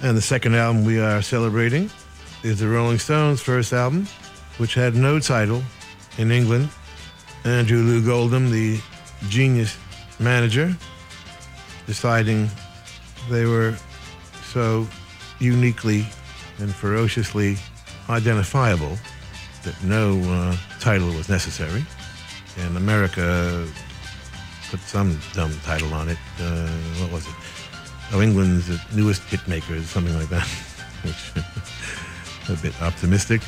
And the second album we are celebrating is the Rolling Stones' first album, which had no title in England. Andrew Loog Oldham, the genius manager, deciding they were so uniquely and ferociously identifiable that no title was necessary. And America put some dumb title on it. What was it? Oh, England's newest hit makers, something like that. Which a bit optimistic.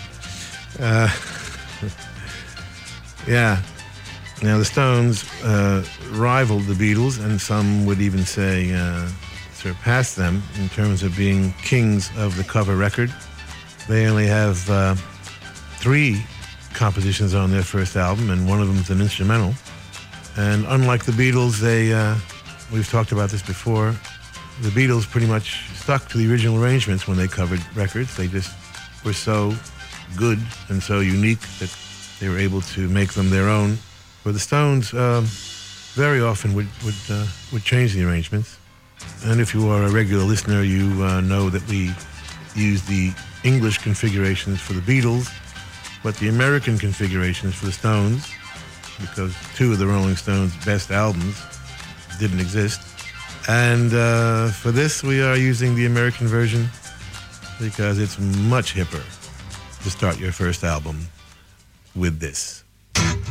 Yeah. Now the Stones rivaled the Beatles, and some would even say surpassed them in terms of being kings of the cover record. They only have 3 compositions on their first album, and one of them is an instrumental. And unlike the Beatles, we've talked about this before, the Beatles pretty much stuck to the original arrangements when they covered records. They just were so good and so unique that they were able to make them their own. But the Stones very often would change the arrangements. And if you are a regular listener, you know that we use the English configurations for the Beatles, but the American configurations for the Stones, because 2 of the Rolling Stones' best albums didn't exist. And for this, we are using the American version because it's much hipper to start your first album with this.